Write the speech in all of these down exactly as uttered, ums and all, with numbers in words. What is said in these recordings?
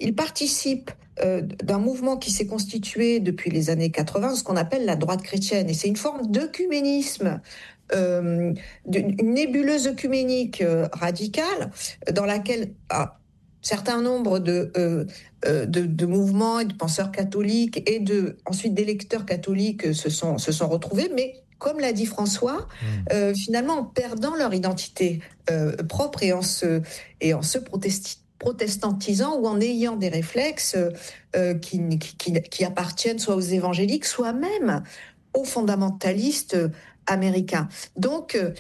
il participe euh, d'un mouvement qui s'est constitué depuis les années quatre-vingts, ce qu'on appelle la droite chrétienne. Et c'est une forme d'œcuménisme, euh, une nébuleuse œcuménique euh, radicale, dans laquelle un certain nombre de, euh, euh, de, de mouvements et de penseurs catholiques et de, ensuite d'électeurs catholiques se sont, se sont retrouvés, mais comme l'a dit François, mmh. euh, finalement en perdant leur identité euh, propre et en se, et en se protesti- protestantisant ou en ayant des réflexes euh, qui, qui, qui appartiennent soit aux évangéliques, soit même aux fondamentalistes américains. Donc, euh,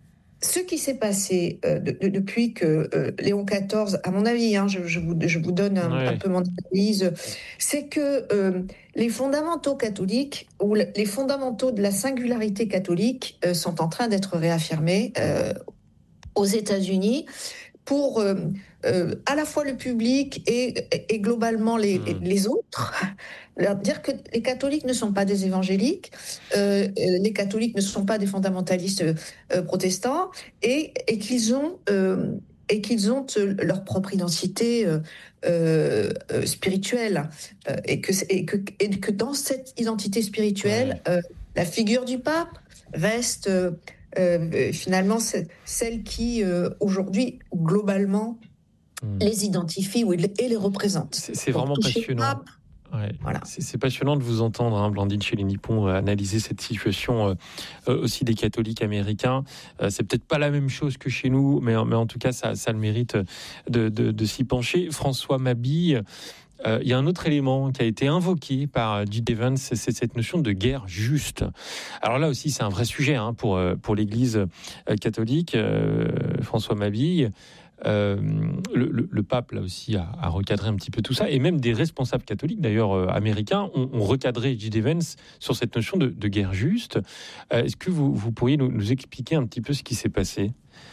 ce qui s'est passé euh, de, de, depuis que euh, Léon quatorze, à mon avis, hein, je, je, vous, je vous donne un, ouais. un peu mon analyse, c'est que euh, les fondamentaux catholiques ou les fondamentaux de la singularité catholique euh, sont en train d'être réaffirmés euh, aux États-Unis pour euh, euh, à la fois le public et, et globalement les, mmh. les autres. Leur dire que les catholiques ne sont pas des évangéliques, euh, les catholiques ne sont pas des fondamentalistes euh, protestants, et, et qu'ils ont euh, et qu'ils ont euh, leur propre identité euh, euh, spirituelle, euh, et que et que et que dans cette identité spirituelle, ouais. euh, la figure du pape reste euh, euh, finalement celle qui euh, aujourd'hui globalement mmh. les identifie ou et les représente. C'est, c'est vraiment passionnant. Ouais. Voilà. C'est, c'est passionnant de vous entendre, hein, Blandine Chély-Nippon, euh, analyser cette situation euh, euh, aussi des catholiques américains. Euh, c'est peut-être pas la même chose que chez nous, mais, mais en tout cas, ça, ça a le mérite de, de, de s'y pencher. François Mabille, il euh, y a un autre élément qui a été invoqué par J D. Vance, c'est, c'est cette notion de guerre juste. Alors là aussi, c'est un vrai sujet hein, pour, pour l'Église catholique. Euh, François Mabille, Euh, le, le, le pape là aussi a, a recadré un petit peu tout ça, et même des responsables catholiques d'ailleurs euh, américains ont, ont recadré J D. Vance sur cette notion de, de guerre juste. Euh, est-ce que vous, vous pourriez nous, nous expliquer un petit peu ce qui s'est passé?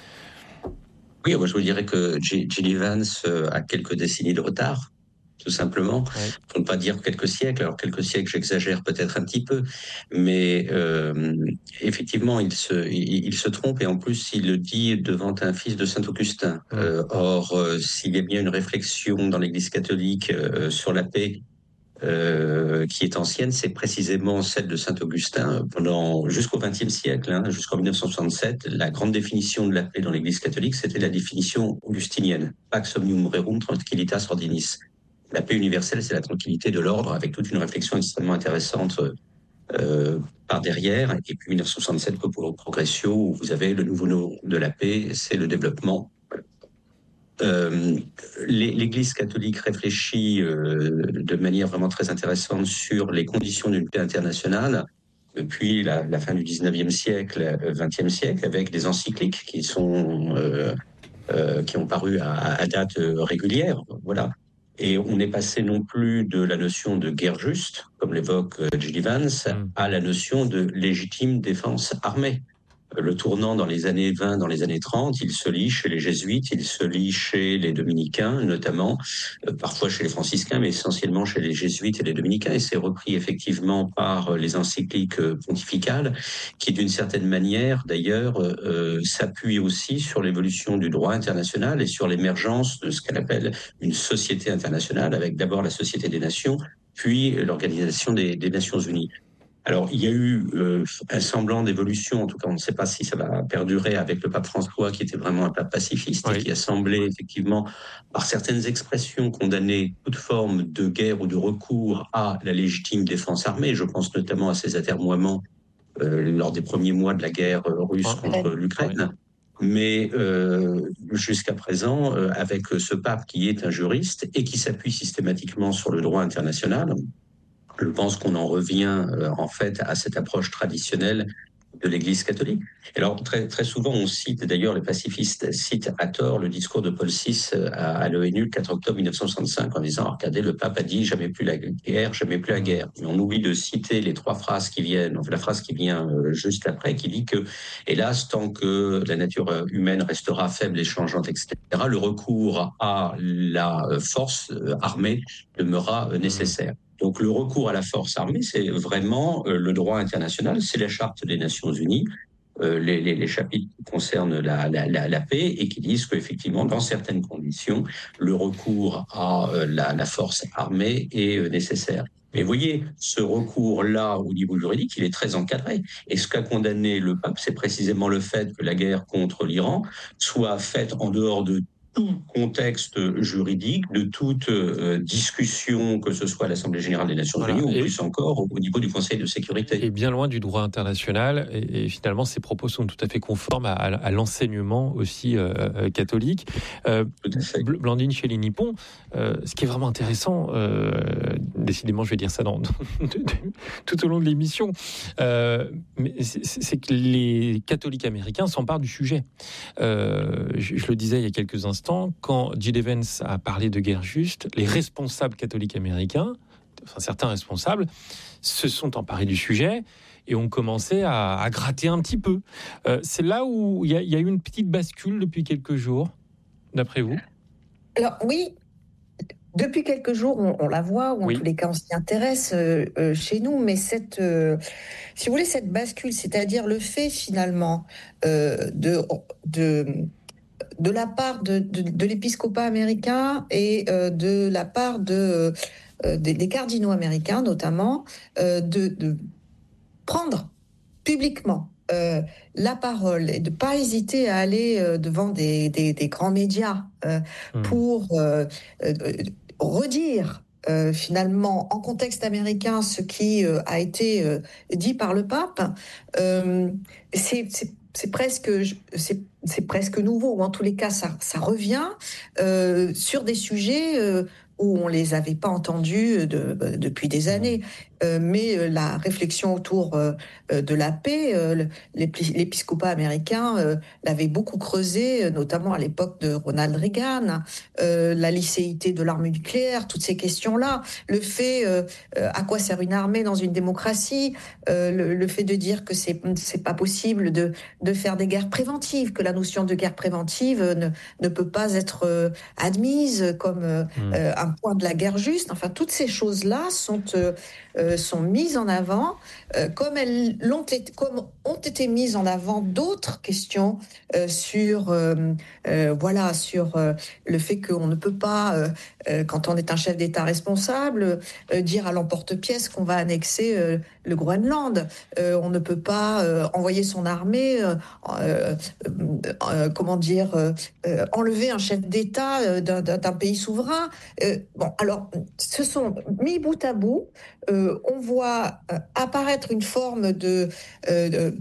Oui, moi je vous dirais que J D. Vance a quelques décennies de retard, tout simplement, ouais. Pour ne pas dire quelques siècles. Alors quelques siècles, j'exagère peut-être un petit peu, mais euh, effectivement, il se, il, il se trompe, et en plus, il le dit devant un fils de Saint-Augustin. Mmh. Euh, or, euh, s'il y a bien une réflexion dans l'Église catholique euh, sur la paix, Euh, qui est ancienne, c'est précisément celle de Saint-Augustin. Pendant jusqu'au vingtième siècle, hein, jusqu'en dix-neuf cent soixante-sept, la grande définition de la paix dans l'Église catholique, c'était la définition augustinienne. Pax omnium rerum tranquillitas ordinis. La paix universelle, c'est la tranquillité de l'ordre, avec toute une réflexion extrêmement intéressante euh, par derrière. Et puis dix-neuf cent soixante-sept, Populo Progressio, où vous avez le nouveau nom de la paix, c'est le développement. Euh, l'Église catholique réfléchit euh, de manière vraiment très intéressante sur les conditions d'une paix internationale depuis la, la fin du dix-neuvième siècle, vingtième siècle, avec des encycliques qui sont euh, euh, qui ont paru à, à date régulière. Voilà. Et on est passé non plus de la notion de guerre juste, comme l'évoque J D. Vance, mmh. à la notion de légitime défense armée. Le tournant dans les années vingt, dans les années trente, il se lit chez les jésuites, il se lit chez les dominicains notamment, euh, parfois chez les franciscains, mais essentiellement chez les jésuites et les dominicains, et c'est repris effectivement par les encycliques pontificales, qui d'une certaine manière d'ailleurs euh, s'appuient aussi sur l'évolution du droit international et sur l'émergence de ce qu'elle appelle une société internationale, avec d'abord la Société des Nations, puis l'Organisation des, des Nations Unies. Alors, il y a eu euh, un semblant d'évolution, en tout cas, on ne sait pas si ça va perdurer avec le pape François, qui était vraiment un pape pacifiste, oui. Et qui a semblé, effectivement, par certaines expressions, condamner toute forme de guerre ou de recours à la légitime défense armée. Je pense notamment à ses atermoiements euh, lors des premiers mois de la guerre russe ah, contre oui. l'Ukraine. Oui. Mais euh, jusqu'à présent, euh, avec ce pape qui est un juriste et qui s'appuie systématiquement sur le droit international, je pense qu'on en revient euh, en fait à cette approche traditionnelle de l'Église catholique. Alors très très souvent on cite, d'ailleurs les pacifistes citent à tort le discours de Paul six à, à l'ONU le quatre octobre dix-neuf cent soixante-cinq en disant regardez, le pape a dit jamais plus la guerre, jamais plus la guerre. Mais on oublie de citer les trois phrases qui viennent, enfin la phrase qui vient euh, juste après, qui dit que hélas, tant que la nature humaine restera faible et changeante, et cetera, le recours à la force euh, armée demeurera euh, nécessaire. Donc le recours à la force armée, c'est vraiment euh, le droit international, c'est la Charte des Nations Unies, euh, les, les, les chapitres qui concernent la, la, la, la paix et qui disent qu'effectivement, dans certaines conditions, le recours à euh, la, la force armée est euh, nécessaire. Mais vous voyez, ce recours-là, au niveau juridique, il est très encadré. Et ce qu'a condamné le pape, c'est précisément le fait que la guerre contre l'Iran soit faite en dehors de tout contexte juridique, de toute euh, discussion, que ce soit à l'Assemblée générale des Nations voilà. Unies ou et, plus encore au, au niveau du Conseil de sécurité. Et bien loin du droit international. Et, et finalement, ces propos sont tout à fait conformes à, à, à l'enseignement aussi euh, catholique. Euh, Blandine Chély-Nippon, euh, ce qui est vraiment intéressant, euh, décidément, je vais dire ça dans, tout au long de l'émission, euh, mais c'est, c'est que les catholiques américains s'emparent du sujet. Euh, je, je le disais il y a quelques instants, quand Jill Evans a parlé de guerre juste, les responsables catholiques américains, enfin certains responsables, se sont emparés du sujet et ont commencé à, à gratter un petit peu. Euh, c'est là où il y, y a eu une petite bascule depuis quelques jours, d'après vous ? Alors oui, depuis quelques jours, on, on la voit, ou en oui. tous les cas, on s'y intéresse euh, euh, chez nous, mais cette, euh, si vous voulez, cette bascule, c'est-à-dire le fait finalement euh, de... de de la part de, de, de l'épiscopat américain et euh, de la part de, euh, des, des cardinaux américains notamment, euh, de, de prendre publiquement euh, la parole et de ne pas hésiter à aller euh, devant des, des, des grands médias euh, mmh. pour euh, euh, redire euh, finalement en contexte américain ce qui euh, a été euh, dit par le pape, euh, c'est, c'est C'est presque, c'est, c'est presque nouveau, ou en tous les cas, ça, ça revient euh, sur des sujets euh, où on ne les avait pas entendus de, de, depuis des années. Euh, mais euh, la réflexion autour euh, de la paix, euh, l'épiscopat américain euh, l'avait beaucoup creusé, notamment à l'époque de Ronald Reagan, euh, la licéité de l'arme nucléaire, toutes ces questions-là, le fait euh, à quoi sert une armée dans une démocratie, euh, le, le fait de dire que c'est, c'est pas possible de, de faire des guerres préventives, que la notion de guerre préventive ne, ne peut pas être euh, admise comme euh, mmh. euh, un point de la guerre juste. Enfin, toutes ces choses-là sont... Euh, Euh, sont mises en avant euh, comme elles l'ont été, comme ont été mises en avant d'autres questions euh, sur euh, euh, voilà sur euh, le fait qu'on ne peut pas euh, euh, quand on est un chef d'État responsable euh, dire à l'emporte-pièce qu'on va annexer euh, le Groenland. Euh, on ne peut pas euh, envoyer son armée euh, euh, euh, comment dire euh, euh, enlever un chef d'État euh, d'un, d'un pays souverain. Euh, bon, alors ce sont mis bout à bout. Euh, on voit euh, apparaître une forme de, euh, de,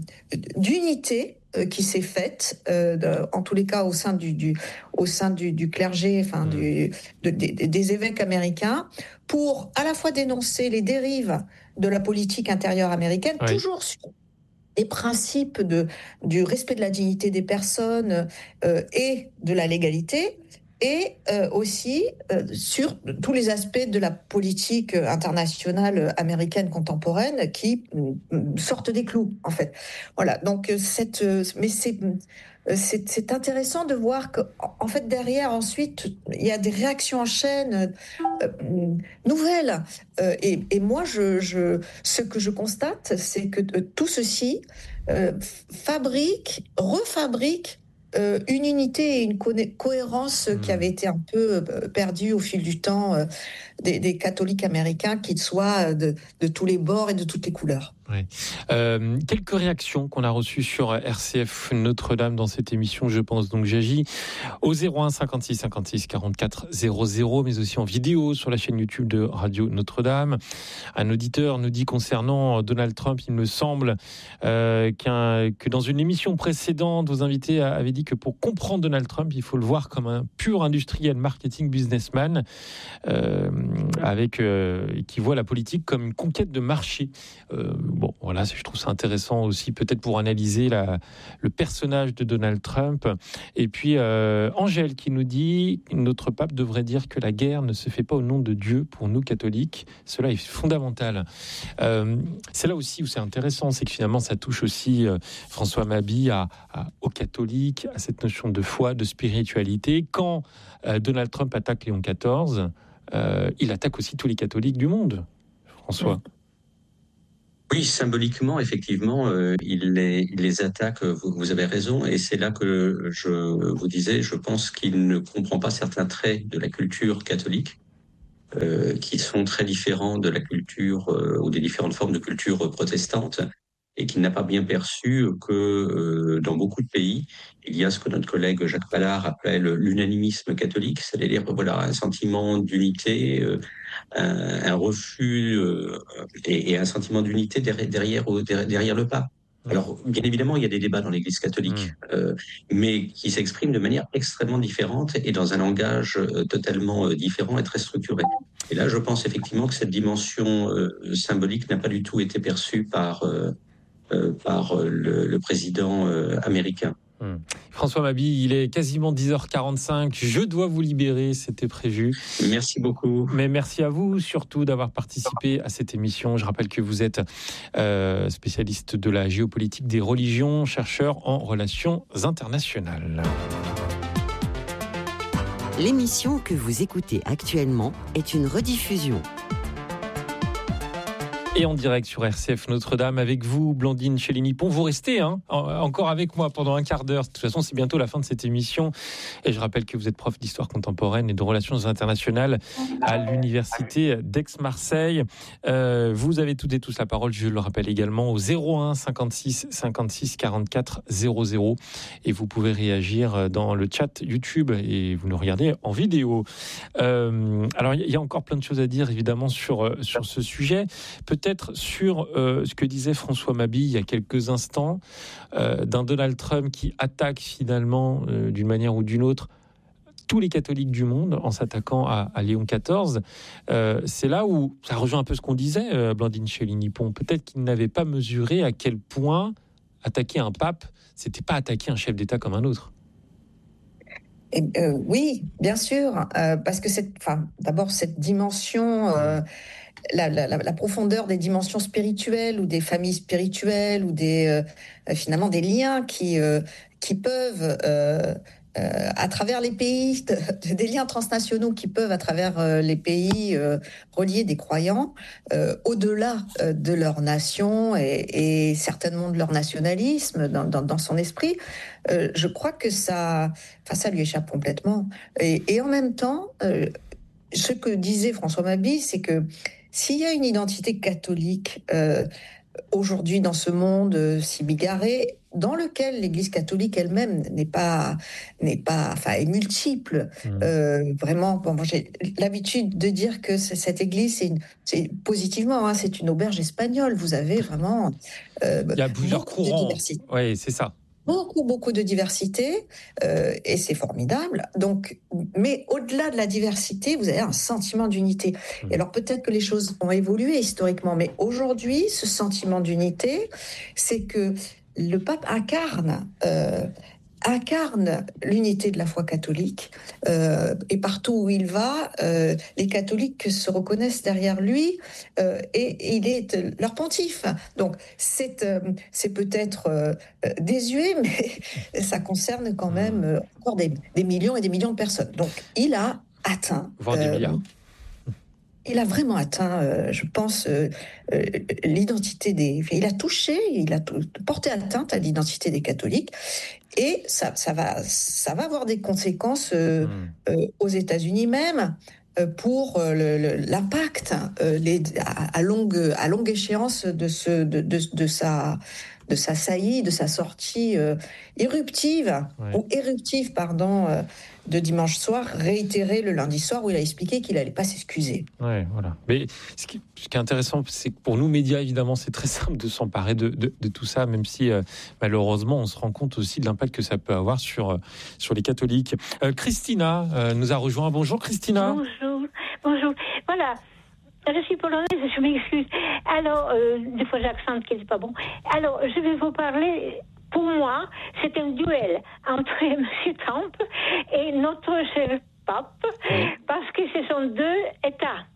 d'unité euh, qui s'est faite, euh, de, en tous les cas au sein du, du, au sein du, du clergé, enfin, mmh. du, de, de, des évêques américains, pour à la fois dénoncer les dérives de la politique intérieure américaine, oui. toujours sur les principes de, du respect de la dignité des personnes euh, et de la légalité, et euh, aussi euh, sur tous les aspects de la politique internationale américaine contemporaine qui euh, sortent des clous, en fait. Voilà, donc cette, euh, mais c'est, c'est, c'est intéressant de voir qu'en fait, derrière, ensuite, il y a des réactions en chaîne euh, nouvelles. Euh, et, et moi, je, je, ce que je constate, c'est que euh, tout ceci euh, fabrique, refabrique Euh, une unité et une co- cohérence mmh. qui avait été un peu euh, perdue au fil du temps euh, des, des catholiques américains, qu'ils soient de, de tous les bords et de toutes les couleurs. Ouais. Euh, quelques réactions qu'on a reçues sur R C F Notre-Dame dans cette émission, je pense donc j'agis, au zéro un cinquante-six cinquante-six quarante-quatre zéro zéro, mais aussi en vidéo sur la chaîne YouTube de Radio Notre-Dame. Un auditeur nous dit concernant Donald Trump, il me semble euh, qu'un, que dans une émission précédente, vos invités avaient dit que pour comprendre Donald Trump, il faut le voir comme un pur industriel marketing businessman euh, avec, euh, qui voit la politique comme une conquête de marché. Euh, Bon, voilà, je trouve ça intéressant aussi, peut-être pour analyser la, le personnage de Donald Trump. Et puis, euh, Angèle qui nous dit « Notre pape devrait dire que la guerre ne se fait pas au nom de Dieu pour nous catholiques. Cela est fondamental. Euh, » C'est là aussi où c'est intéressant, c'est que finalement, ça touche aussi euh, François Mabille à, à, aux catholiques, à cette notion de foi, de spiritualité. Quand euh, Donald Trump attaque Léon quatorze, euh, il attaque aussi tous les catholiques du monde, François. Oui, symboliquement, effectivement, euh, il, les, il les attaque, vous, vous avez raison, et c'est là que je vous disais, je pense qu'il ne comprend pas certains traits de la culture catholique, euh, qui sont très différents de la culture, euh, ou des différentes formes de culture protestante, et qu'il n'a pas bien perçu que euh, dans beaucoup de pays, il y a ce que notre collègue Jacques Pallard appelle l'unanimisme catholique, c'est-à-dire voilà, un sentiment d'unité, euh, un, un refus euh, et, et un sentiment d'unité derrière, derrière, derrière le pape. Alors, bien évidemment, il y a des débats dans l'Église catholique, mmh. euh, mais qui s'expriment de manière extrêmement différente et dans un langage euh, totalement euh, différent et très structuré. Et là, je pense effectivement que cette dimension euh, symbolique n'a pas du tout été perçue par, euh, euh, par euh, le, le président euh, américain. Mmh. François Mabille, il est quasiment dix heures quarante-cinq. Je dois vous libérer, c'était prévu. Merci beaucoup. Mais merci à vous surtout d'avoir participé à cette émission. Je rappelle que vous êtes euh, spécialiste de la géopolitique des religions, chercheur en relations internationales. L'émission que vous écoutez actuellement est une rediffusion. Et en direct sur R C F Notre-Dame avec vous, Blandine Chély-Nippon. Vous restez hein, encore avec moi pendant un quart d'heure. De toute façon, c'est bientôt la fin de cette émission. Et je rappelle que vous êtes prof d'histoire contemporaine et de relations internationales à l'université d'Aix-Marseille. Euh, vous avez toutes et tous la parole, je le rappelle également, au zéro un cinquante-six cinquante-six quarante-quatre zéro zéro. Et vous pouvez réagir dans le chat YouTube et vous nous regardez en vidéo. Euh, alors, il y a encore plein de choses à dire, évidemment, sur, sur ce sujet. Peut-être Peut-être sur euh, ce que disait François Mabille il y a quelques instants, euh, d'un Donald Trump qui attaque finalement, euh, d'une manière ou d'une autre, tous les catholiques du monde en s'attaquant à, à Léon quatorze. Euh, c'est là où ça rejoint un peu ce qu'on disait, euh, Blandine Chély-Nippon. Peut-être qu'il n'avait pas mesuré à quel point attaquer un pape, c'était pas attaquer un chef d'État comme un autre. Et, euh, oui, bien sûr, euh, parce que cette, enfin, d'abord cette dimension... Euh, La, la, la profondeur des dimensions spirituelles ou des familles spirituelles ou des, euh, finalement des liens qui, euh, qui peuvent, euh, euh, à travers les pays, de, des liens transnationaux qui peuvent, à travers euh, les pays, euh, relier des croyants, euh, au-delà euh, de leur nation et, et certainement de leur nationalisme dans, dans, dans son esprit, euh, je crois que ça, enfin, ça lui échappe complètement. Et, et en même temps, euh, ce que disait François Mabille, c'est que s'il y a une identité catholique euh, aujourd'hui dans ce monde euh, si bigarré, dans lequel l'Église catholique elle-même n'est pas, n'est pas, enfin, est multiple, mmh. euh, vraiment. Bon, moi, j'ai l'habitude de dire que c'est, cette Église, c'est, une, c'est positivement, hein, c'est une auberge espagnole. Vous avez vraiment, euh, il y a plusieurs courants. Oui, c'est ça. Beaucoup, beaucoup de diversité, euh, et c'est formidable. Donc, mais au-delà de la diversité, vous avez un sentiment d'unité. Et alors, peut-être que les choses ont évolué historiquement, mais aujourd'hui, ce sentiment d'unité, c'est que le pape incarne... Euh, incarne l'unité de la foi catholique euh, et partout où il va, euh, les catholiques se reconnaissent derrière lui euh, et, et il est leur pontife. Donc c'est, euh, c'est peut-être euh, désuet, mais ça concerne quand même euh, encore des, des millions et des millions de personnes. Donc il a atteint... Voire des milliards. Il a vraiment atteint, euh, je pense, euh, euh, l'identité des... Il a touché, il a t- porté atteinte à l'identité des catholiques. Et ça, ça, va, ça va avoir des conséquences euh, mmh. euh, aux États-Unis même euh, pour euh, le, le, l'impact euh, les, à, à, longue, à longue échéance de, ce, de, de, de, sa, de sa saillie, de sa sortie euh, éruptive, ouais. ou éruptive, pardon, euh, de dimanche soir, réitéré le lundi soir où il a expliqué qu'il n'allait pas s'excuser. Ouais, voilà. Mais ce qui, ce qui est intéressant, c'est que pour nous, médias, évidemment, c'est très simple de s'emparer de, de, de tout ça, même si, euh, malheureusement, on se rend compte aussi de l'impact que ça peut avoir sur, euh, sur les catholiques. Euh, Christina euh, nous a rejoint. Bonjour, Christina. Bonjour. Bonjour. Voilà. Je suis polonaise, je m'excuse. Alors, euh, des fois j'accente qui n'est pas bon. Alors, je vais vous parler... Pour moi, c'est un duel entre M. Trump et notre cher pape, oui. parce que ce sont deux États.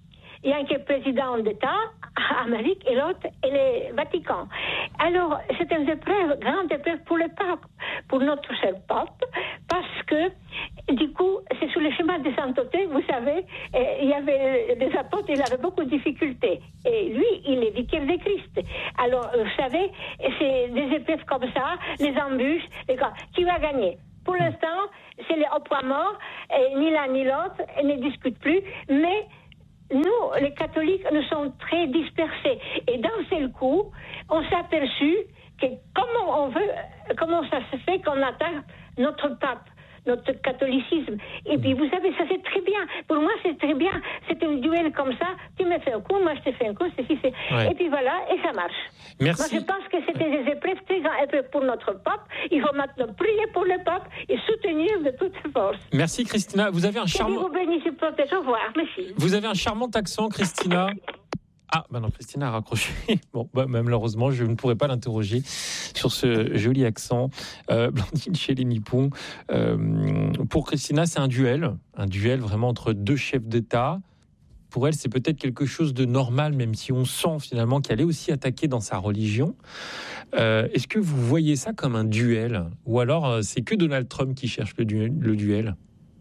Il y a un qui est président d'État, Amérique, et l'autre, est le Vatican. Alors, c'est une épreuve, grande épreuve pour le pape, pour notre cher pape, parce que, du coup, c'est sur le chemin de sainteté, vous savez, il y avait des apôtres, il avait beaucoup de difficultés. Et lui, il est vicaire de Christ. Alors, vous savez, c'est des épreuves comme ça, les embûches, les gars, qui va gagner? Pour l'instant, c'est les au point mort, et ni l'un ni l'autre, et ne discutent plus, mais nous, les catholiques, nous sommes très dispersés. Et d'un seul coup, on s'est aperçu que comment on veut, comment ça se fait qu'on attaque notre pape, notre catholicisme. Et puis, vous savez, ça c'est très bien. Pour moi, c'est très bien. C'est un duel comme ça. Tu me fais un coup, moi je te fais un coup. C'est, c'est, c'est. Ouais. Et puis voilà, et ça marche. Merci. Moi, je pense que c'était des épreuves très grandes épreuves pour notre pape. Il faut maintenant prier pour le pape et soutenir de toutes ses forces. Merci, Christina. Vous avez un charmant... Que Dieu vous bénisse et protège. Au revoir. Merci. Vous avez un charmant accent, Christina. Ah, bah non, Christina a raccroché. Bon, bah, malheureusement, je ne pourrais pas l'interroger sur ce joli accent. Euh, Blandine Chély-Nippon, euh, pour Christina, c'est un duel, un duel vraiment entre deux chefs d'État. Pour elle, c'est peut-être quelque chose de normal, même si on sent finalement qu'elle est aussi attaquée dans sa religion. Euh, est-ce que vous voyez ça comme un duel ? Ou alors, c'est que Donald Trump qui cherche le duel, le duel ?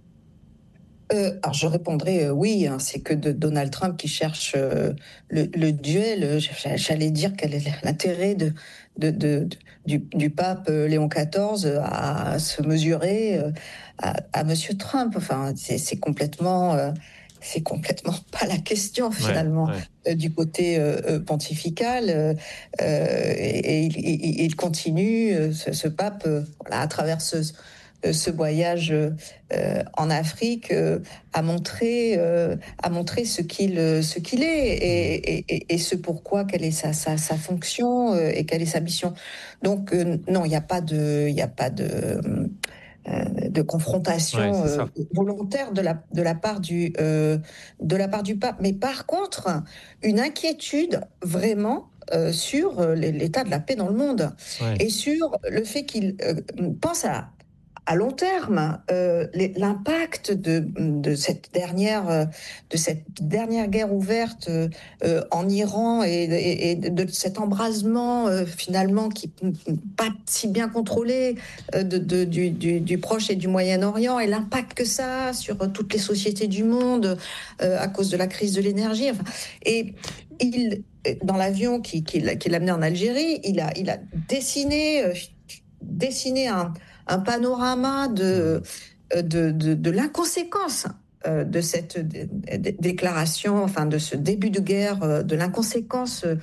Euh, alors je répondrai euh, oui, hein, c'est que de Donald Trump qui cherche euh, le, le duel. J'allais dire quel est l'intérêt de, de, de, de, du, du pape Léon quatorze à se mesurer euh, à, à Monsieur Trump. Enfin, c'est, c'est complètement, euh, c'est complètement pas la question finalement. Ouais, ouais. Euh, du côté euh, pontifical, euh, et, et il, il, il continue euh, ce, ce pape euh, voilà, à travers ce ce voyage euh, en Afrique euh, a montré euh, a montré ce qu'il ce qu'il est et, et, et ce pourquoi, quelle est sa sa, sa fonction euh, et quelle est sa mission. Donc euh, non, il n'y a pas de il y a pas de euh, de confrontation ouais, euh, volontaire de la de la part du euh, de la part du pape. Mais par contre, une inquiétude vraiment euh, sur l'état de la paix dans le monde ouais. et sur le fait qu'il euh, pense à à long terme, euh, les, l'impact de, de cette dernière, euh, de cette dernière guerre ouverte euh, en Iran et, et, et de cet embrasement euh, finalement qui n'est pas si bien contrôlé euh, de, de, du, du, du Proche et du Moyen-Orient et l'impact que ça a sur toutes les sociétés du monde euh, à cause de la crise de l'énergie. Enfin, et il, dans l'avion qui, qui, qui l'a amené en Algérie, il a, il a dessiné, euh, dessiné un un panorama de, de, de, de l'inconséquence de cette déclaration, enfin de ce début de guerre, de l'inconséquence, de,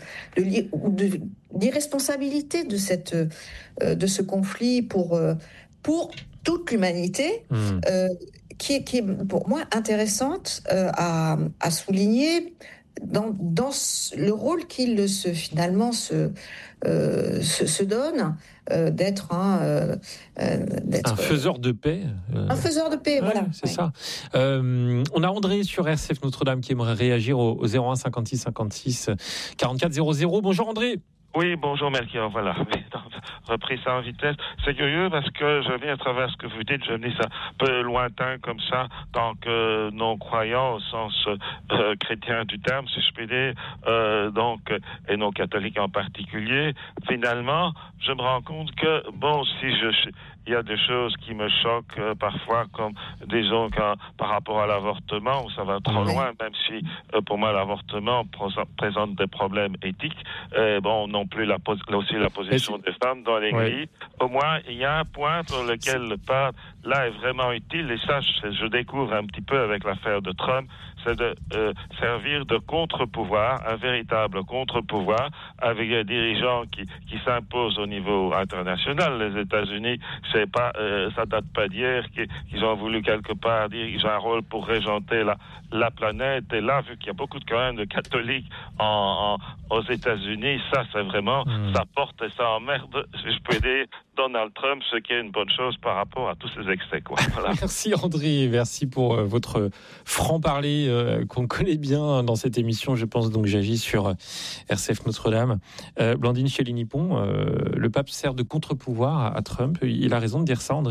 de l'irresponsabilité de, cette, de ce conflit pour, pour toute l'humanité, mmh. euh, qui, est, qui est pour moi intéressante euh, à, à souligner dans, dans le rôle qu'il se, finalement se, euh, se, se donne. Euh, d'être un, euh, d'être un faiseur de paix. Euh... Un faiseur de paix, ouais, voilà. C'est ouais. ça. Euh, on a André sur R C F Notre-Dame qui aimerait réagir au, au zéro un cinquante-six cinquante-six quarante-quatre zéro zéro. Bonjour André. Oui, bonjour Melchior, voilà. Repris ça en vitesse. C'est curieux parce que je viens à travers ce que vous dites, je me dis ça un peu lointain comme ça, tant que non-croyant au sens euh, chrétien du terme, si je puis dire, euh, donc, et non-catholique en particulier. Finalement, je me rends compte que, bon, si je... il y a des choses qui me choquent euh, parfois, comme disons quand, par rapport à l'avortement, où ça va trop oui. loin, même si euh, pour moi l'avortement pr- présente des problèmes éthiques. Euh, bon, non plus la pos- aussi la position des femmes dans l'Église. Oui. Au moins, il y a un point pour lequel le pape là est vraiment utile, et ça, je, je découvre un petit peu avec l'affaire de Trump, c'est de euh, servir de contre-pouvoir, un véritable contre-pouvoir, avec des dirigeants qui, qui s'imposent au niveau international. Les États-Unis, c'est pas, euh, ça date pas d'hier qu'ils, qu'ils ont voulu quelque part dire qu'ils ont un rôle pour régenter la, la planète. Et là, vu qu'il y a beaucoup de, quand même de catholiques en, en, aux États-Unis, ça, c'est vraiment, mmh. ça porte et ça emmerde, si je peux dire, Donald Trump, ce qui est une bonne chose par rapport à tous ces excès, quoi. Voilà. Merci André, merci pour euh, votre franc-parler euh, qu'on connaît bien dans cette émission. Je pense donc j'agis sur euh, R C F Notre-Dame. Euh, Blandine Chély-Nippon, euh, le pape sert de contre-pouvoir à, à Trump. Il a raison de dire ça, André ?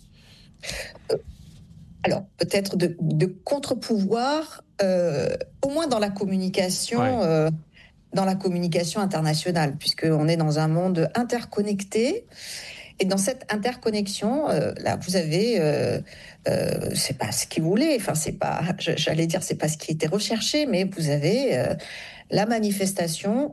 euh, Alors, peut-être de, de contre-pouvoir, euh, au moins moins dans la communication, ouais. euh, dans la communication internationale, puisqu'on est dans un monde interconnecté. Et dans cette interconnexion, euh, là, vous avez, euh, euh, c'est pas ce qu'ils voulaient, enfin, c'est pas, j'allais dire, c'est pas ce qui était recherché, mais vous avez euh, la manifestation,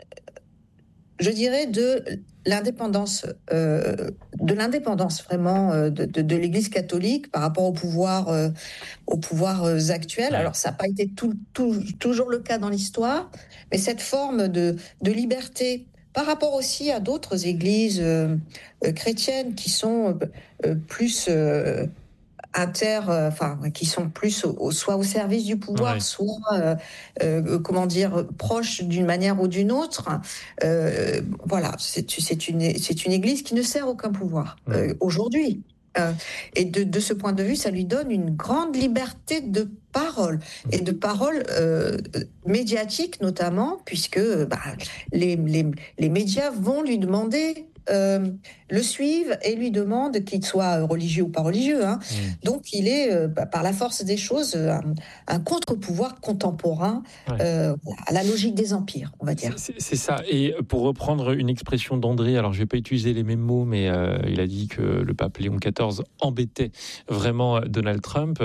je dirais, de l'indépendance, euh, de l'indépendance vraiment euh, de, de, de l'Église catholique par rapport au pouvoir, euh, aux pouvoirs euh, actuels. Ouais. Alors, ça n'a pas été tout, tout, toujours le cas dans l'histoire, mais cette forme de, de liberté par rapport aussi à d'autres églises euh, euh, chrétiennes qui sont euh, plus euh, inter, euh, enfin qui sont plus au, soit au service du pouvoir, Ouais. soit euh, euh, comment dire proches d'une manière ou d'une autre. Euh, voilà, c'est, c'est une c'est une église qui ne sert aucun pouvoir euh, aujourd'hui. Euh, et de, de ce point de vue, ça lui donne une grande liberté de parole, et de parole euh, médiatique notamment, puisque bah, les, les, les médias vont lui demander, euh, le suivent et lui demandent qu'il soit religieux ou pas religieux. Hein. Mmh. Donc il est, euh, bah, par la force des choses, un, un contre-pouvoir contemporain ouais. euh, à la logique des empires, on va dire. C'est, c'est, c'est ça. Et pour reprendre une expression d'André, alors je ne vais pas utiliser les mêmes mots, mais euh, il a dit que le pape Léon quatorze embêtait vraiment Donald Trump.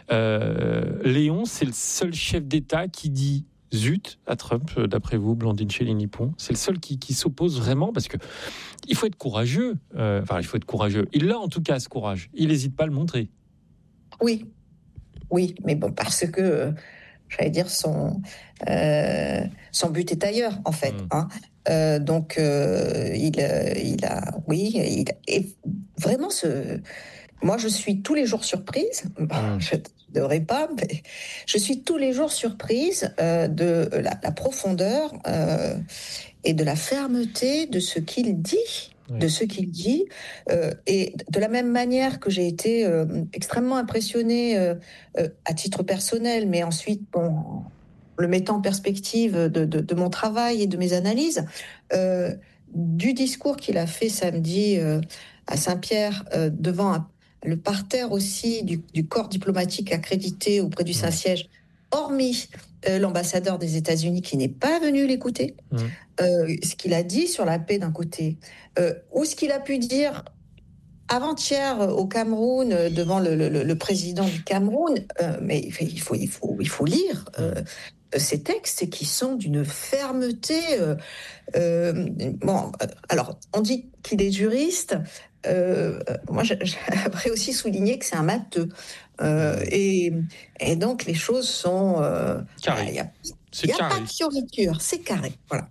Euh, Léon, c'est le seul chef d'État qui dit zut à Trump, d'après vous, Blandine Chély-Nippon. C'est le seul qui, qui s'oppose vraiment, parce que il faut être courageux. Euh, enfin, il faut être courageux. Il a en tout cas ce courage. Il n'hésite pas à le montrer. Oui, oui, mais bon, parce que, euh, j'allais dire, son, euh, son but est ailleurs, en fait. Mmh. Hein. Euh, donc, euh, il, euh, il a, oui, il, et vraiment, ce, moi, je suis tous les jours surprise. Mmh. Je ne devrais pas, mais je suis tous les jours surprise euh, de la, la profondeur euh, et de la fermeté de ce qu'il dit. Oui. de ce qu'il dit, euh, et de la même manière que j'ai été euh, extrêmement impressionnée euh, euh, à titre personnel, mais ensuite, bon, le mettant en perspective de, de, de mon travail et de mes analyses, euh, du discours qu'il a fait samedi euh, à Saint-Pierre, euh, devant un, le parterre aussi du, du corps diplomatique accrédité auprès du Saint-Siège, hormis euh, l'ambassadeur des États-Unis qui n'est pas venu l'écouter, mmh. euh, ce qu'il a dit sur la paix d'un côté, euh, ou ce qu'il a pu dire avant-hier au Cameroun euh, devant le, le, le président du Cameroun, euh, mais il faut, il faut, il faut, il faut lire euh, ces textes qui sont d'une fermeté. Euh, euh, bon, alors on dit qu'il est juriste. Euh, moi, j'aimerais aussi souligner que c'est un matheux. Euh, et, et donc, les choses sont... Euh, carré. Il n'y a, y a pas de fioriture, c'est carré. Voilà.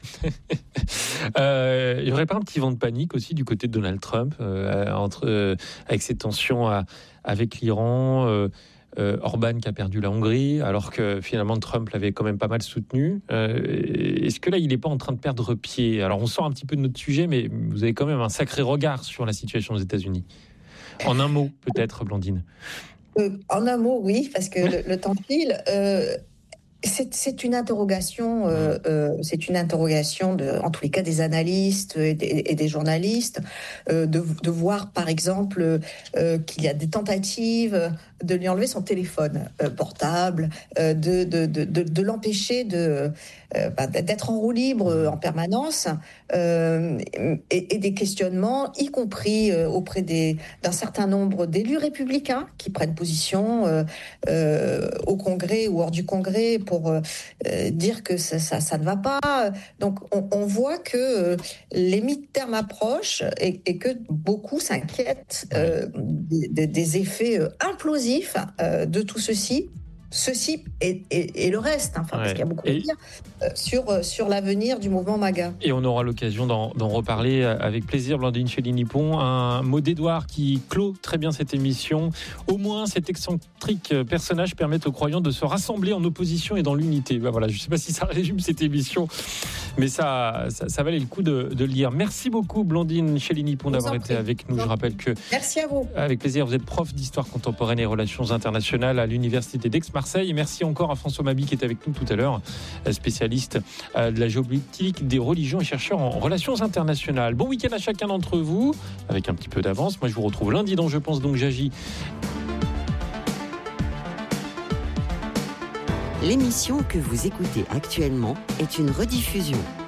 euh, il n'y aurait pas un petit vent de panique aussi du côté de Donald Trump, euh, entre, euh, avec ses tensions à, avec l'Iran, euh, euh, Orban qui a perdu la Hongrie, alors que finalement Trump l'avait quand même pas mal soutenu. Euh, est-ce que là, il n'est pas en train de perdre pied ? Alors, on sort un petit peu de notre sujet, mais vous avez quand même un sacré regard sur la situation aux États-Unis. En un mot, peut-être, Blandine. Euh, en un mot, oui, parce que le, le temps file. Euh, c'est, c'est une interrogation, euh, euh, c'est une interrogation de, en tous les cas, des analystes et des, et des journalistes, euh, de, de voir, par exemple, euh, qu'il y a des tentatives de lui enlever son téléphone euh, portable, euh, de, de, de, de, de l'empêcher de, euh, bah, d'être en roue libre en permanence, euh, et, et des questionnements, y compris euh, auprès des, d'un certain nombre d'élus républicains qui prennent position euh, euh, au Congrès ou hors du Congrès pour euh, dire que ça, ça, ça ne va pas. Donc on, on voit que euh, les mi-termes approchent et, et que beaucoup s'inquiètent euh, des, des effets euh, implosifs Euh, de tout ceci, ceci et, et, et le reste, hein, enfin, ouais. parce qu'il y a beaucoup et... à dire, euh, sur, euh, sur l'avenir du mouvement MAGA. Et on aura l'occasion d'en, d'en reparler avec plaisir, Blandine Chély-Nippon. Un mot d'Édouard qui clôt très bien cette émission. Au moins, cet excentrique personnage permet aux croyants de se rassembler en opposition et dans l'unité. Ben voilà, je ne sais pas si ça résume cette émission, mais ça, ça, ça valait le coup de, de le lire. Merci beaucoup, Blandine Chély-Nippon, d'avoir été avec nous. Je rappelle que... Merci à vous. Avec plaisir, vous êtes prof d'histoire contemporaine et relations internationales à l'Université d'Aix-Marseille. Et merci encore à François Mabi qui est avec nous tout à l'heure, spécialiste de la géopolitique, des religions et chercheur en relations internationales. Bon week-end à chacun d'entre vous, avec un petit peu d'avance. Moi, je vous retrouve lundi dans Je pense donc j'agis. L'émission que vous écoutez actuellement est une rediffusion.